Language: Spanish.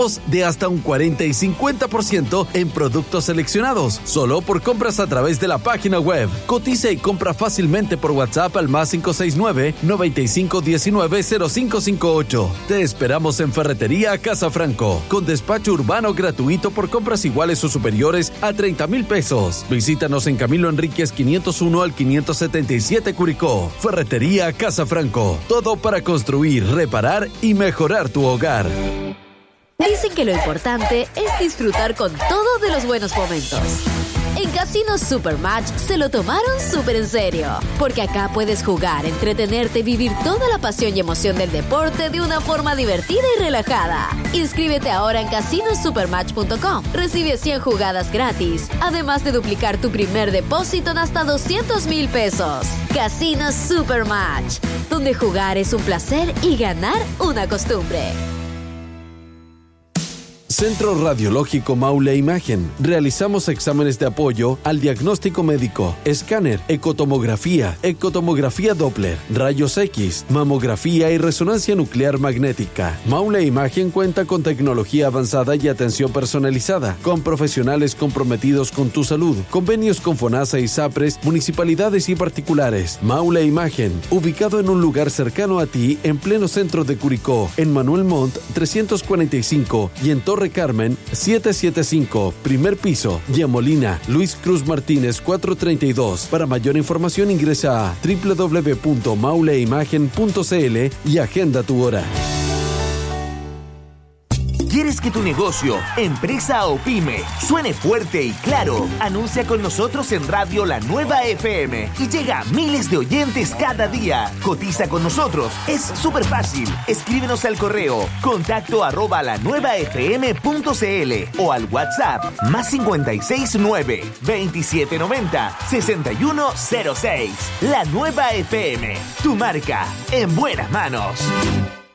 descuentos de hasta un 40 y 50% en productos seleccionados, solo por compras a través de la página web. Cotiza y compra fácilmente por WhatsApp al más 569-9519-0558. Te esperamos en Ferretería Casa Franco, con despacho urbano gratuito por compras iguales o superiores a 30,000 pesos. Visítanos en Camilo Enríquez 501 al 577 Curicó. Ferretería Casa Franco, todo para construir, reparar y mejorar tu hogar. Dicen que lo importante es disfrutar con todo de los buenos momentos. En Casino Supermatch se lo tomaron súper en serio, porque acá puedes jugar, entretenerte y vivir toda la pasión y emoción del deporte de una forma divertida y relajada. Inscríbete ahora en casinosupermatch.com. Recibe 100 jugadas gratis, además de duplicar tu primer depósito en hasta 200,000 pesos. Casino Supermatch, donde jugar es un placer y ganar una costumbre. Centro Radiológico Maule Imagen. Realizamos exámenes de apoyo al diagnóstico médico, escáner, ecotomografía Doppler, rayos X, mamografía y resonancia nuclear magnética. Maule Imagen cuenta con tecnología avanzada y atención personalizada, con profesionales comprometidos con tu salud, convenios con FONASA y SAPRES, municipalidades y particulares. Maule Imagen, ubicado en un lugar cercano a ti, en pleno centro de Curicó, en Manuel Montt 345 y en Torre Carmen 775, primer piso, Molina, Luis Cruz Martínez 432. Para mayor información ingresa a www.mauleimagen.cl y agenda tu hora. ¿Quieres que tu negocio, empresa o pyme suene fuerte y claro? Anuncia con nosotros en Radio La Nueva FM y llega a miles de oyentes cada día. Cotiza con nosotros. Es súper fácil. Escríbenos al correo contacto@lanuevafm.cl o al WhatsApp más 569 2790 6106. La Nueva FM, tu marca en buenas manos.